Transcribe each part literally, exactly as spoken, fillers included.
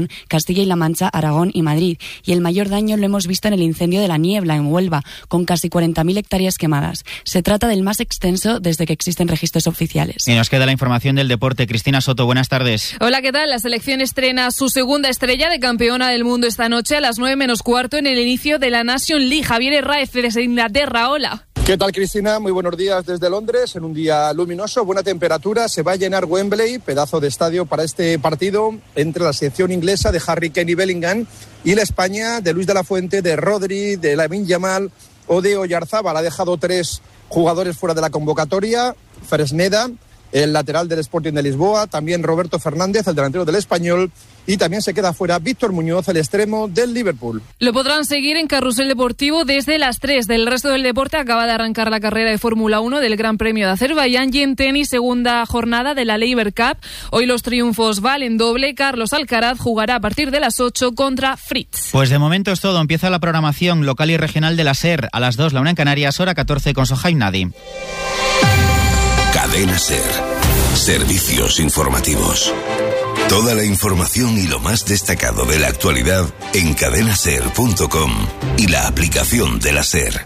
León, Castilla y la Mancha, Aragón y Madrid. Y el mayor daño lo hemos visto en el incendio de la Niebla, en Huelva, con casi cuarenta mil hectáreas quemadas. Se trata del más extenso desde que existen registros oficiales. Y nos queda la información del deporte. Cristina Soto, buenas tardes. Hola, ¿qué tal? La selección estrena su segunda estrella de campeona del mundo esta noche a las nueve menos cuarto en el inicio de la Nation League. Javier Herráez desde Inglaterra, hola. ¿Qué tal, Cristina? Muy buenos días desde Londres, en un día luminoso, buena temperatura. Se va a llenar Wembley, pedazo de estadio para este partido entre la selección inglesa de Harry Kane y Bellingham y la España de Luis de la Fuente, de Rodri, de Lamine Yamal o de Oyarzábal. Ha dejado tres jugadores fuera de la convocatoria: Fresneda, el lateral del Sporting de Lisboa, también Roberto Fernández, el delantero del Español, y también se queda fuera Víctor Muñoz, el extremo del Liverpool. Lo podrán seguir en Carrusel Deportivo desde las tres. Del resto del deporte acaba de arrancar la carrera de Fórmula uno del Gran Premio de Azerbaiyán y en tenis segunda jornada de la Laver Cup. Hoy los triunfos valen doble. Carlos Alcaraz jugará a partir de las ocho contra Fritz. Pues de momento es todo. Empieza la programación local y regional de la SER. A las dos, la una en Canarias, hora catorce con Sohaib Nadi. Cadena SER. Servicios informativos. Toda la información y lo más destacado de la actualidad en cadena ser punto com y la aplicación de la SER.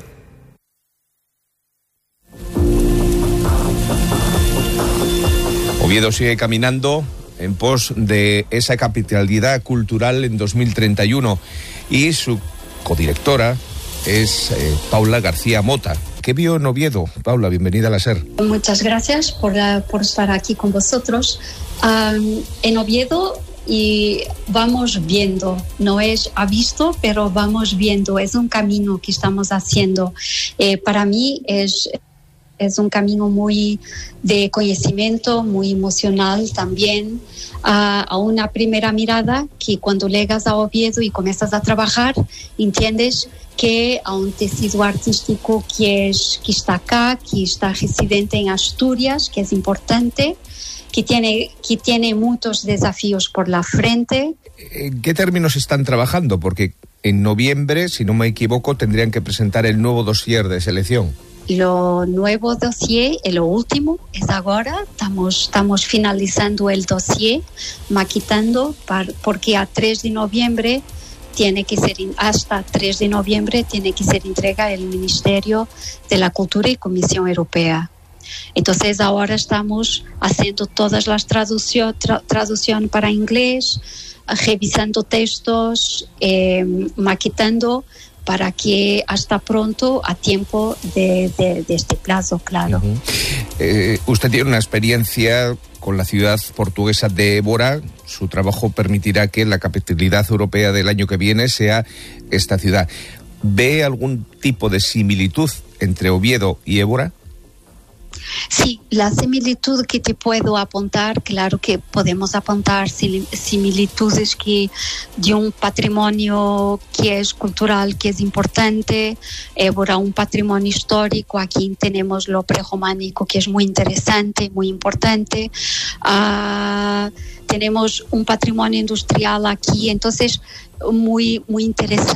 Oviedo sigue caminando en pos de esa capitalidad cultural en dos mil treinta y uno y su codirectora es eh, Paula García Mota. ¿Qué vio en Oviedo? Paula, bienvenida a la SER. Muchas gracias por, uh, por estar aquí con vosotros. Um, en Oviedo y vamos viendo, no es ha visto, pero vamos viendo, es un camino que estamos haciendo. Eh, para mí es, es un camino muy de conocimiento, muy emocional también. Uh, a una primera mirada que cuando llegas a Oviedo y comienzas a trabajar, entiendes que hay un tejido artístico que, es, que está acá, que está residente en Asturias, que es importante, que tiene, que tiene muchos desafíos por la frente. ¿En qué términos están trabajando? Porque en noviembre, si no me equivoco, tendrían que presentar el nuevo dossier de selección. Lo nuevo dossier, lo último, es ahora. Estamos, estamos finalizando el dossier, maquetando, para, porque a tres de noviembre tiene que ser, hasta tres de noviembre tiene que ser entrega el Ministerio de la Cultura y Comisión Europea. Entonces ahora estamos haciendo todas las traducción, tra, traducción para inglés, revisando textos, eh, maquetando para que hasta pronto, a tiempo de, de, de este plazo, claro. Uh-huh. Eh, usted tiene una experiencia con la ciudad portuguesa de Évora. Su trabajo permitirá que la capitalidad europea del año que viene sea esta ciudad. ¿Ve algún tipo de similitud entre Oviedo y Évora? Sí, la similitud que te puedo apuntar, claro que podemos apuntar similitudes que de un patrimonio que es cultural, que es importante. Évora, un patrimonio histórico, aquí tenemos lo prerománico, que es muy interesante, muy importante. Uh, tenemos un patrimonio industrial aquí, entonces muy, muy interesante.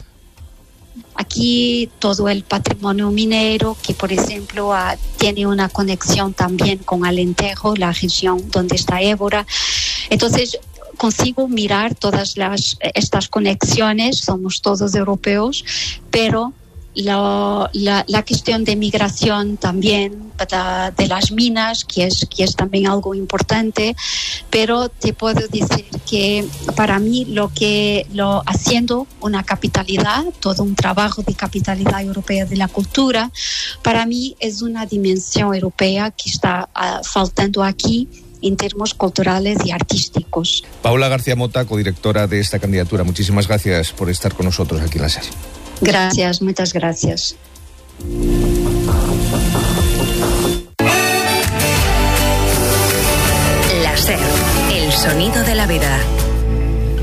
Aquí todo el patrimonio minero, que por ejemplo uh, tiene una conexión también con Alentejo, la región donde está Évora. Entonces consigo mirar todas las, estas conexiones, somos todos europeos, pero la, la, la cuestión de migración también, de, de las minas, que es, que es también algo importante, pero te puedo decir que para mí lo que lo haciendo una capitalidad, todo un trabajo de capitalidad europea de la cultura, para mí es una dimensión europea que está uh, faltando aquí en términos culturales y artísticos. Paula García Mota, codirectora de esta candidatura, muchísimas gracias por estar con nosotros aquí en la SER. Gracias, muchas gracias. La SER, el sonido de la vida.